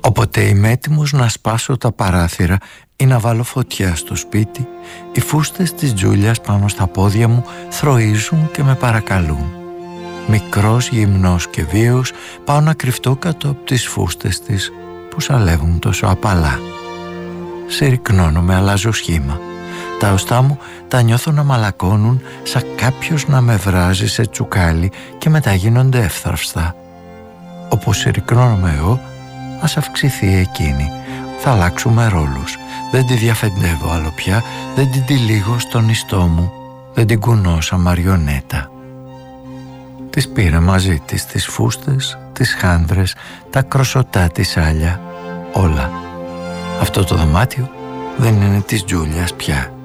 Όποτε είμαι έτοιμος να σπάσω τα παράθυρα ή να βάλω φωτιά στο σπίτι, οι φούστες της Τζούλιας πάνω στα πόδια μου θροίζουν και με παρακαλούν. Μικρός, γυμνός και βίαιος πάω να κρυφτώ κάτω από τις φούστες της που σαλεύουν τόσο απαλά. Συρρυκνώνομαι, αλλάζω σχήμα. Τα οστά μου τα νιώθω να μαλακώνουν σαν κάποιος να με βράζει σε τσουκάλι και μετά γίνονται εύθραυστα. Όπως συρρυκνώνομαι εγώ, ας αυξηθεί εκείνη. Θα αλλάξουμε ρόλους. Δεν τη διαφεντεύω άλλο πια, δεν την τυλίγω στον ιστό μου, δεν την κουνώ σαν μαριονέτα. Της πήρε μαζί της τις φούστες, τις χάνδρες, τα κροσωτά της άλια, όλα. Αυτό το δωμάτιο δεν είναι της Τζούλιας πια.